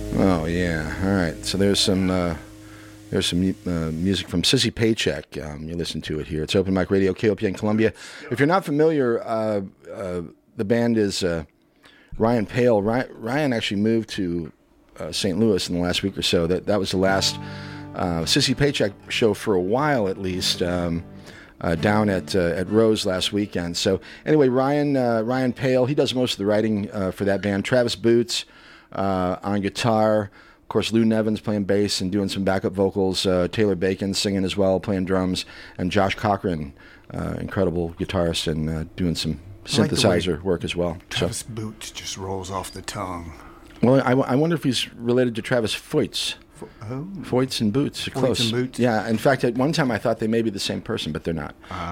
Oh yeah. All right. So there's some music from Sissy Paycheck. You listen to it here. It's Open Mic Radio, KOPN Columbia. If you're not familiar, the band is Ryan Pale. Ryan actually moved to St. Louis in the last week or so. That was the last Sissy Paycheck show for a while, at least. Down at Rose last weekend. So anyway, Ryan Pale, he does most of the writing for that band. Travis Boots on guitar. Of course, Lou Nevins playing bass and doing some backup vocals. Taylor Bacon singing as well, playing drums. And Josh Cochran, incredible guitarist, and doing some synthesizer work as well. Travis Boots just rolls off the tongue. Well, I wonder if he's related to Travis Foyts. Oh. Foyts and Boots. Close. And Boots. Yeah. In fact, at one time I thought they may be the same person, but they're not.